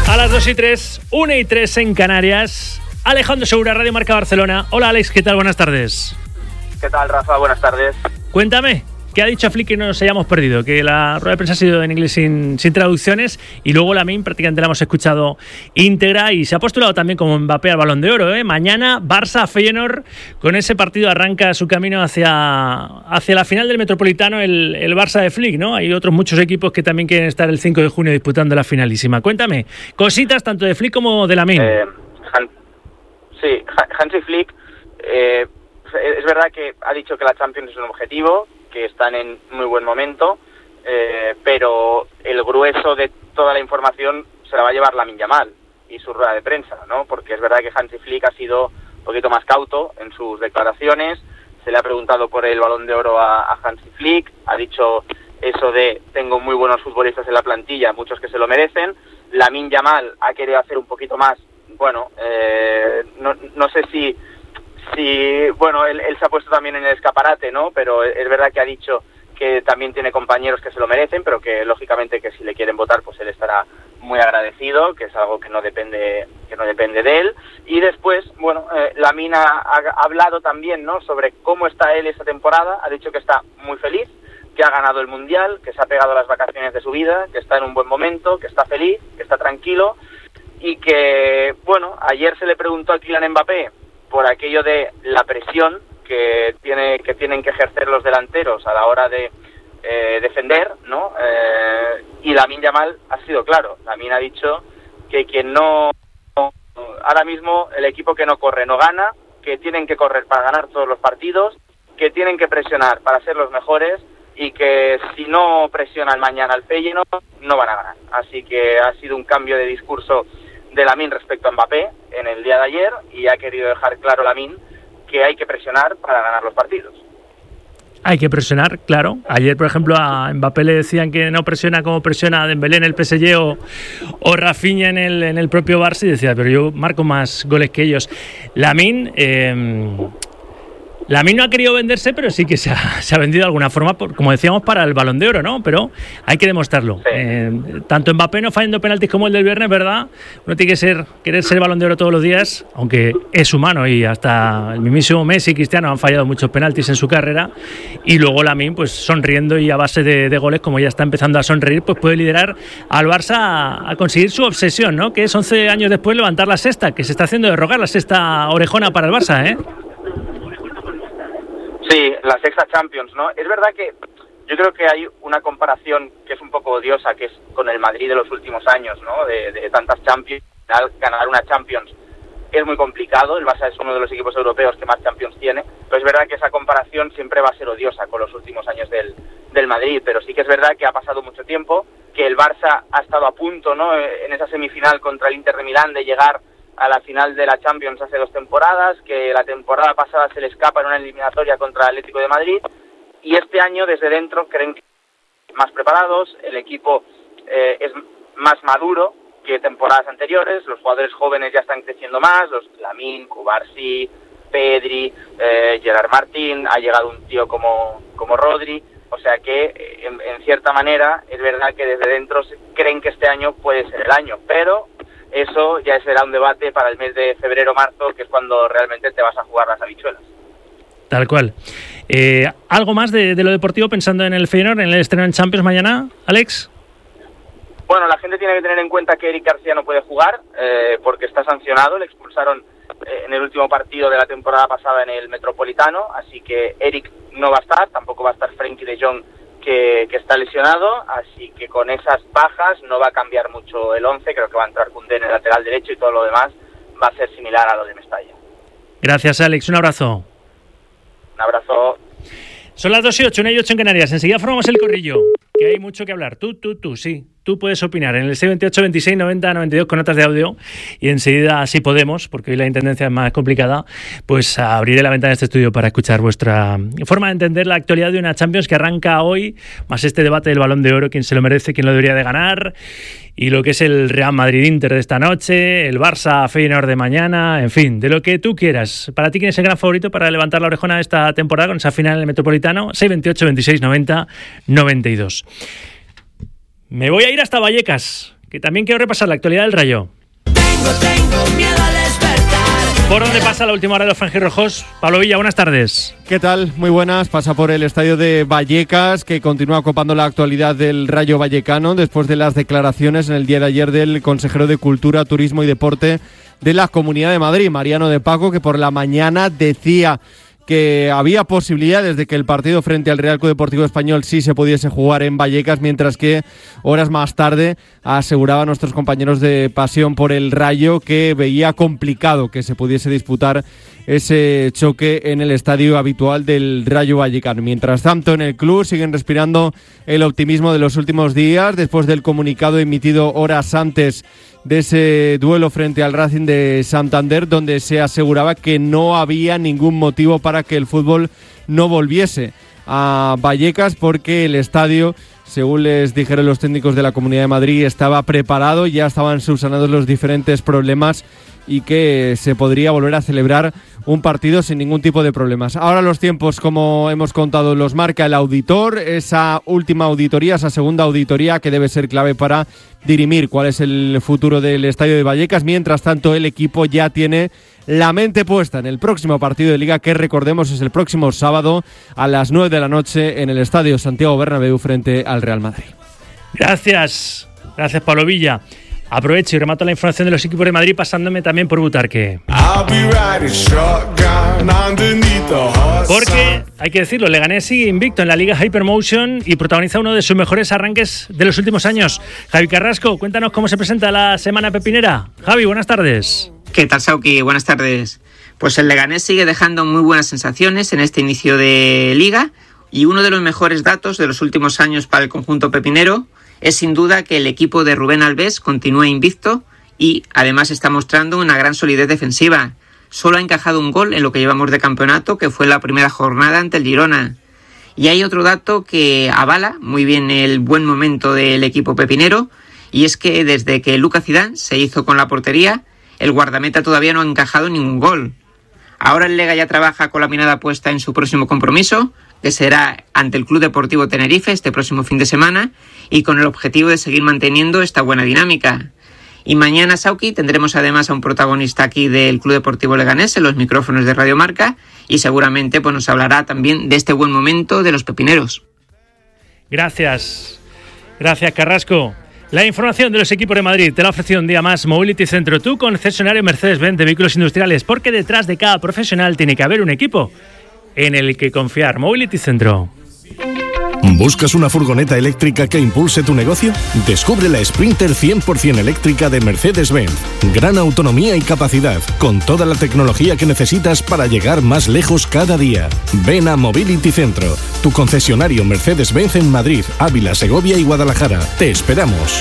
A las 2:03, 1:03 en Canarias. Alejandro Segura, Radio Marca Barcelona. Hola Alex, ¿qué tal? Buenas tardes. ¿Qué tal, Rafa? Buenas tardes. Cuéntame, ¿qué ha dicho Flick que no nos hayamos perdido? Que la rueda de prensa ha sido en inglés sin traducciones y luego Lamine prácticamente la hemos escuchado íntegra y se ha postulado también como Mbappé al Balón de Oro. Mañana Barça-Feyenoord, con ese partido arranca su camino hacia la final del Metropolitano el Barça de Flick, ¿no? Hay otros muchos equipos que también quieren estar el 5 de junio disputando la finalísima. Cuéntame, cositas tanto de Flick como de Lamine. Hansi Flick es verdad que ha dicho que la Champions es un objetivo, que están en muy buen momento, pero el grueso de toda la información se la va a llevar Lamine Yamal y su rueda de prensa, ¿no? Porque es verdad que Hansi Flick ha sido un poquito más cauto en sus declaraciones. Se le ha preguntado por el Balón de Oro a Hansi Flick, ha dicho eso de tengo muy buenos futbolistas en la plantilla, muchos que se lo merecen. Lamine Yamal ha querido hacer un poquito más, bueno, no sé si bueno, él se ha puesto también en el escaparate, ¿no? Pero es verdad que ha dicho que también tiene compañeros que se lo merecen, pero que lógicamente que si le quieren votar, pues él estará muy agradecido, que es algo que no depende de él. Y después, bueno, Lamine ha hablado también, ¿no? Sobre cómo está él esta temporada. Ha dicho que está muy feliz, que ha ganado el Mundial, que se ha pegado las vacaciones de su vida, que está en un buen momento, que está feliz, que está tranquilo y que, bueno, ayer se le preguntó a Kylian Mbappé por aquello de la presión que tienen que ejercer los delanteros a la hora de defender, ¿no? Y Lamine Yamal ha sido claro. Lamine ha dicho que ahora mismo el equipo que no corre no gana, que tienen que correr para ganar todos los partidos, que tienen que presionar para ser los mejores y que si no presionan mañana al Feyenoord no van a ganar. Así que ha sido un cambio de discurso de Lamine respecto a Mbappé en el día de ayer y ha querido dejar claro Lamine que hay que presionar para ganar los partidos. Hay que presionar, claro. Ayer, por ejemplo, a Mbappé le decían que no presiona como presiona Dembélé en el PSG o Rafinha en el propio Barça y decía, pero yo marco más goles que ellos. Lamine no ha querido venderse, pero sí que se ha vendido de alguna forma, como decíamos, para el Balón de Oro, ¿no? Pero hay que demostrarlo. Sí. Tanto Mbappé no fallando penaltis como el del viernes, ¿verdad? Uno tiene que querer ser Balón de Oro todos los días, aunque es humano y hasta el mismísimo Messi y Cristiano han fallado muchos penaltis en su carrera. Y luego Lamine, pues sonriendo y a base de goles, como ya está empezando a sonreír, pues puede liderar al Barça a conseguir su obsesión, ¿no? Que es 11 años después levantar la sexta, que se está haciendo derrogar la sexta orejona para el Barça, ¿eh? Sí, la sexta Champions, ¿no? Es verdad que yo creo que hay una comparación que es un poco odiosa, que es con el Madrid de los últimos años, ¿no? De tantas Champions. Ganar una Champions es muy complicado, el Barça es uno de los equipos europeos que más Champions tiene, pero es verdad que esa comparación siempre va a ser odiosa con los últimos años del Madrid, pero sí que es verdad que ha pasado mucho tiempo, que el Barça ha estado a punto, ¿no? En esa semifinal contra el Inter de Milán de llegar a la final de la Champions hace 2 temporadas, que la temporada pasada se le escapa en una eliminatoria contra el Atlético de Madrid, y este año desde dentro creen que más preparados, el equipo es más maduro que temporadas anteriores, los jugadores jóvenes ya están creciendo más, los Lamine, Cubarsí, Pedri, Gerard Martín, ha llegado un tío como Rodri, o sea que en cierta manera es verdad que desde dentro creen que este año puede ser el año, pero eso ya será un debate para el mes de febrero-marzo, que es cuando realmente te vas a jugar las habichuelas. Tal cual. ¿Algo más de lo deportivo pensando en el Feyenoord, en el estreno en Champions mañana, Alex? Bueno, la gente tiene que tener en cuenta que Eric García no puede jugar porque está sancionado, le expulsaron en el último partido de la temporada pasada en el Metropolitano, así que Eric no va a estar, tampoco va a estar Frenkie de Jong, que está lesionado, así que con esas bajas no va a cambiar mucho el 11, creo que va a entrar Koundé en el lateral derecho y todo lo demás va a ser similar a lo de Mestalla. Gracias, Alex, un abrazo. Un abrazo. Son las 2:08, 1:08 en Canarias, enseguida formamos el corrillo, que hay mucho que hablar. Sí. Tú puedes opinar en el 628 26 90 92 con notas de audio y enseguida, si podemos, porque hoy la intendencia es más complicada, pues abriré la ventana de este estudio para escuchar vuestra forma de entender la actualidad de una Champions que arranca hoy, más este debate del Balón de Oro, quién se lo merece, quién lo debería de ganar, y lo que es el Real Madrid-Inter de esta noche, el Barça-Feyenoord de mañana, en fin, de lo que tú quieras. Para ti, ¿quién es el gran favorito para levantar la orejona esta temporada con esa final en el Metropolitano? 628 26 90 92. Me voy a ir hasta Vallecas, que también quiero repasar la actualidad del Rayo. Tengo miedo al despertar. ¿Por dónde pasa la última hora de los franjirrojos? Pablo Villa, buenas tardes. ¿Qué tal? Muy buenas. Pasa por el estadio de Vallecas, que continúa copando la actualidad del Rayo vallecano después de las declaraciones en el día de ayer del consejero de Cultura, Turismo y Deporte de la Comunidad de Madrid, Mariano de Paco, que por la mañana decía que había posibilidades de que el partido frente al Real Club Deportivo Español sí se pudiese jugar en Vallecas, mientras que horas más tarde aseguraba a nuestros compañeros de Pasión por el Rayo que veía complicado que se pudiese disputar ese choque en el estadio habitual del Rayo Vallecano. Mientras tanto, en el club siguen respirando el optimismo de los últimos días después del comunicado emitido horas antes de ese duelo frente al Racing de Santander, donde se aseguraba que no había ningún motivo para que el fútbol no volviese a Vallecas, porque el estadio, según les dijeron los técnicos de la Comunidad de Madrid, estaba preparado, ya estaban subsanados los diferentes problemas y que se podría volver a celebrar un partido sin ningún tipo de problemas. Ahora los tiempos, como hemos contado, los marca el auditor, esa última auditoría, esa segunda auditoría que debe ser clave para dirimir cuál es el futuro del estadio de Vallecas. Mientras tanto, el equipo ya tiene la mente puesta en el próximo partido de Liga, que recordemos es el próximo sábado a las 9 de la noche en el estadio Santiago Bernabéu frente al Real Madrid. Gracias Pablo Villa. Aprovecho y remato la información de los equipos de Madrid pasándome también por Butarque. Porque, hay que decirlo, Leganés sigue invicto en la Liga Hypermotion y protagoniza uno de sus mejores arranques de los últimos años. Javi Carrasco, cuéntanos cómo se presenta la semana pepinera. Javi, buenas tardes. ¿Qué tal, Sauki? Buenas tardes. Pues el Leganés sigue dejando muy buenas sensaciones en este inicio de Liga, y uno de los mejores datos de los últimos años para el conjunto pepinero es sin duda que el equipo de Rubén Alves continúa invicto y además está mostrando una gran solidez defensiva. Solo ha encajado un gol en lo que llevamos de campeonato, que fue la primera jornada ante el Girona. Y hay otro dato que avala muy bien el buen momento del equipo pepinero, y es que desde que Lucas Zidane se hizo con la portería, el guardameta todavía no ha encajado ningún gol. Ahora el Lega ya trabaja con la mirada puesta en su próximo compromiso, que será ante el Club Deportivo Tenerife este próximo fin de semana, y con el objetivo de seguir manteniendo esta buena dinámica. Y mañana, Sauki, tendremos además a un protagonista aquí del Club Deportivo Leganés en los micrófonos de Radio Marca, y seguramente pues nos hablará también de este buen momento de los pepineros. Gracias Carrasco. La información de los equipos de Madrid te la ha ofrecido un día más Mobility Centro, tu concesionario Mercedes-Benz de vehículos industriales, porque detrás de cada profesional tiene que haber un equipo en el que confiar. Mobility Centro. ¿Buscas una furgoneta eléctrica que impulse tu negocio? Descubre la Sprinter 100% eléctrica de Mercedes-Benz. Gran autonomía y capacidad, con toda la tecnología que necesitas para llegar más lejos cada día. Ven a Mobility Centro, tu concesionario Mercedes-Benz en Madrid, Ávila, Segovia y Guadalajara. Te esperamos.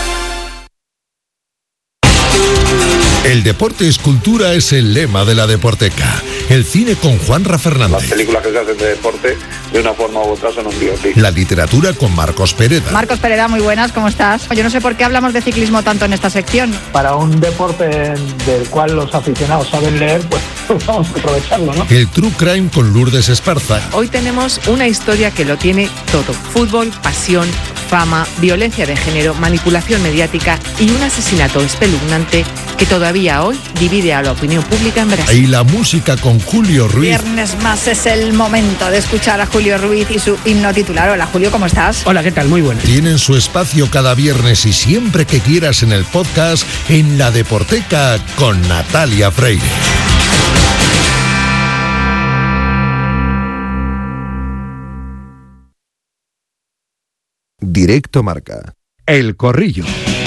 El deporte es cultura es el lema de la Deporteca. El cine con Juanra Fernández. Las películas que se hacen de deporte, de una forma u otra, son un biopic. La literatura con Marcos Pereda. Marcos Pereda, muy buenas, ¿cómo estás? Yo no sé por qué hablamos de ciclismo tanto en esta sección. Para un deporte del cual los aficionados saben leer, pues vamos a aprovecharlo, ¿no? El True Crime con Lourdes Esparza. Hoy tenemos una historia que lo tiene todo. Fútbol, pasión, fama, violencia de género, manipulación mediática y un asesinato espeluznante que todavía hoy divide a la opinión pública en Brasil. Y la música con Julio Ruiz. Viernes más es el momento de escuchar a Julio Ruiz y su himno titular. Hola Julio, ¿cómo estás? Hola, ¿qué tal? Muy buenas. Tienen su espacio cada viernes y siempre que quieras en el podcast en La Deporteca con Natalia Freire. Directo Marca. El Corrillo.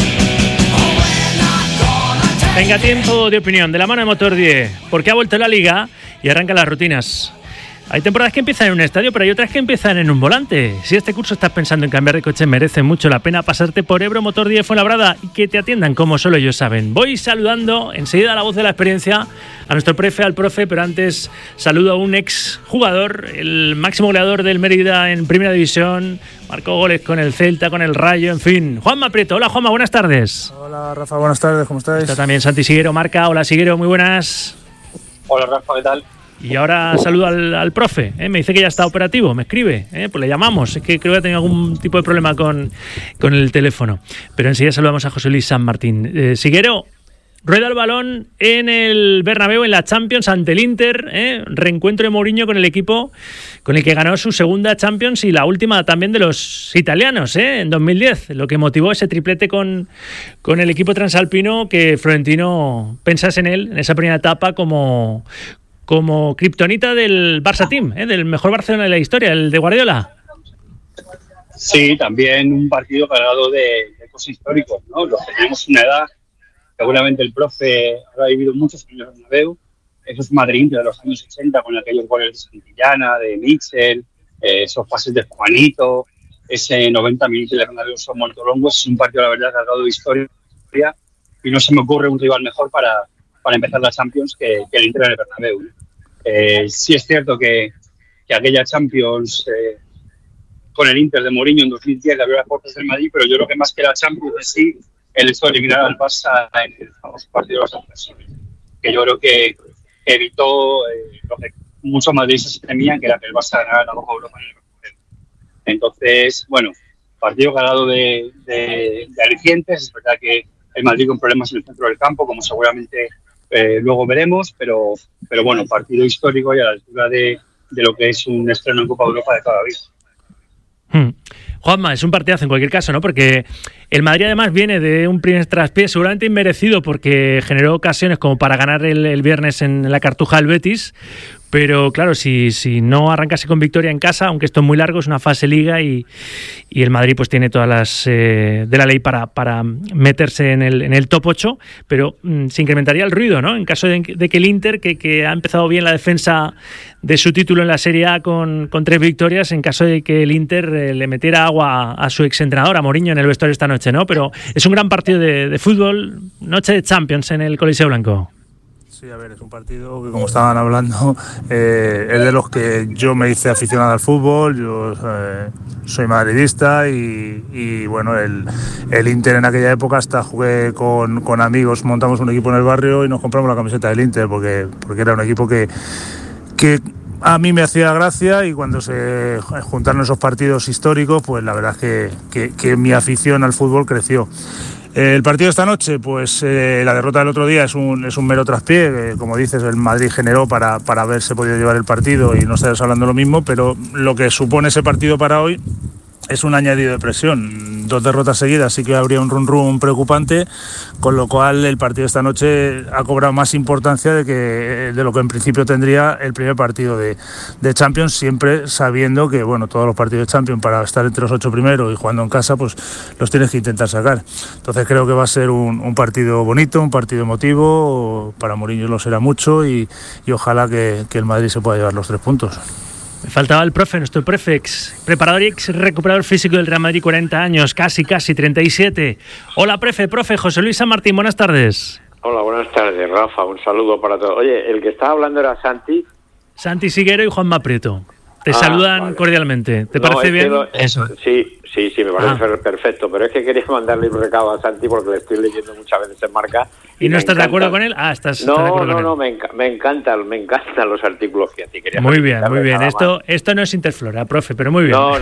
Venga, tiempo de opinión de la mano de Motor 10, porque ha vuelto la Liga y arrancan las rutinas. Hay temporadas que empiezan en un estadio, pero hay otras que empiezan en un volante. Si este curso estás pensando en cambiar de coche, merece mucho la pena pasarte por Ebro Motor 10 Fuenlabrada y que te atiendan como solo ellos saben. Voy saludando enseguida a la voz de la experiencia, a nuestro prefe, al profe, pero antes saludo a un ex jugador, el máximo goleador del Mérida en Primera División, marcó goles con el Celta, con el Rayo, en fin. Juanma Prieto. Hola Juanma, buenas tardes. Hola Rafa, buenas tardes, ¿cómo estáis? Está también Santi Siguero, marca. Hola Siguero, muy buenas. Hola Rafa, ¿qué tal? Y ahora saludo al profe, me dice que ya está operativo, me escribe, pues le llamamos, es que creo que ha tenido algún tipo de problema con el teléfono. Pero enseguida saludamos a José Luis San Martín. Siguero, rueda el balón en el Bernabéu, en la Champions, ante el Inter, reencuentro de Mourinho con el equipo con el que ganó su segunda Champions y la última también de los italianos, en 2010, lo que motivó ese triplete con el equipo transalpino, que Florentino pensase en él, en esa primera etapa, como kriptonita del Barça Team, del mejor Barcelona de la historia, el de Guardiola. Sí, también un partido cargado de ecos históricos, ¿no? Los que tenemos una edad, seguramente el profe habrá vivido muchos años en Bernabéu, esos Madrid de los años 80 con aquellos goles de Santillana, de Mitchell, esos pases de Juanito, ese 90 minutos de Bernabéu son molto longos, es un partido, la verdad, cargado de historia, y no se me ocurre un rival mejor para empezar la Champions que el Inter en el Bernabéu. Sí es cierto que aquella Champions con el Inter de Mourinho en 2010 le abrió las puertas del Madrid, pero yo creo que más que la Champions en sí, el hecho de eliminar al Barça en el famoso partido de los adversarios, que yo creo que evitó lo que muchos madridistas temían, que era que el Barça ganara la Copa Europa en el Bernabéu. Entonces, bueno, partido cargado de alicientes. Es verdad que el Madrid con problemas en el centro del campo, como seguramente luego veremos, pero bueno, partido histórico y a la altura de lo que es un estreno en Copa Europa de toda la vida. Juanma, es un partidazo en cualquier caso, ¿no? Porque el Madrid además viene de un primer traspié seguramente inmerecido, porque generó ocasiones como para ganar el viernes en la Cartuja del Betis. Pero claro, si no arrancase con victoria en casa, aunque esto es muy largo, es una fase liga y el Madrid pues tiene todas las de la ley para meterse en el top 8, pero se incrementaría el ruido, ¿no? En caso de que el Inter, que ha empezado bien la defensa de su título en la Serie A con 3 victorias, en caso de que el Inter le metiera agua a su exentrenador, a Mourinho, en el vestuario esta noche, ¿no? Pero es un gran partido de fútbol, noche de Champions en el Coliseo Blanco. Sí, a ver, es un partido que, como estaban hablando, es de los que yo me hice aficionado al fútbol. Yo soy madridista y bueno, el Inter en aquella época hasta jugué con amigos, montamos un equipo en el barrio y nos compramos la camiseta del Inter porque era un equipo que a mí me hacía gracia, y cuando se juntaron esos partidos históricos, pues la verdad es que mi afición al fútbol creció. El partido de esta noche, pues la derrota del otro día es un mero traspié. Como dices, el Madrid generó para haberse podido llevar el partido y no estaríamos hablando lo mismo, pero lo que supone ese partido para hoy es un añadido de presión. 2 derrotas seguidas sí que habría un run preocupante, con lo cual el partido de esta noche ha cobrado más importancia de lo que en principio tendría el primer partido de Champions, siempre sabiendo que bueno, todos los partidos de Champions, para estar entre los 8 primeros y jugando en casa, pues los tienes que intentar sacar. Entonces creo que va a ser un partido bonito, un partido emotivo. Para Mourinho lo será mucho y ojalá que el Madrid se pueda llevar los 3 puntos. Me faltaba el profe, nuestro profe, preparador y ex recuperador físico del Real Madrid, 40 años, casi 37. Hola, profe, José Luis San Martín, buenas tardes. Hola, buenas tardes, Rafa, un saludo para todos. Oye, el que estaba hablando era Santi Siguero y Juanma Prieto. Te saludan cordialmente. ¿Te parece bien? Eso. Sí, me parece perfecto, pero es que quería mandarle un recado a Santi porque le estoy leyendo muchas veces en Marca. ¿Y no estás de acuerdo con él? ¿Estás de acuerdo con él? No, me encantan los artículos que a ti quería. Muy bien. Esto no es Interflora, profe, pero muy bien. No,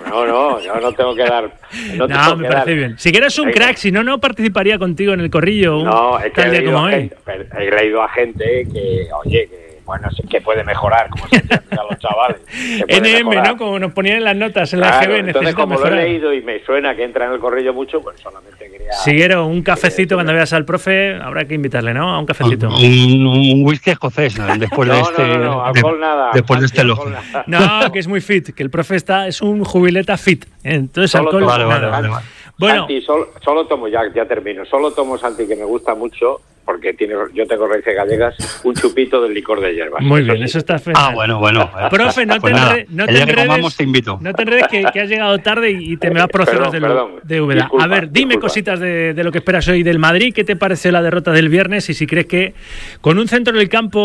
yo no tengo que dar. No, me parece bien. Si quieres un crack, si no participaría contigo en el corrillo. No, es que he leído a gente que, oye, bueno, sí que puede mejorar, como se entiende a los chavales. NM, mejorar, ¿no? Como nos ponían en las notas en la GB. Entonces, como mejorar. Lo he leído y me suena que entra en el corrillo mucho, pues solamente quería... Siguero, un cafecito cuando veas al profe, habrá que invitarle, ¿no? A un cafecito. Un whisky escocés, ¿no? Después de este... No, alcohol nada. Después de este elogio. No, que es muy fit, que el profe es un jubileta fit. Entonces, solo alcohol... Vale. Bueno. Santi, solo tomo, ya termino, solo tomo, Santi, que me gusta mucho, porque yo tengo raíces gallegas, un chupito del licor de hierbas. Muy bien, eso está fenomenal. Bueno. Profe, no te enredes, te invito. No te enredes que has llegado tarde y te me vas por cerros de Úbeda. A ver, dime cositas de lo que esperas hoy del Madrid. ¿Qué te pareció la derrota del viernes? Y si crees que con un centro del campo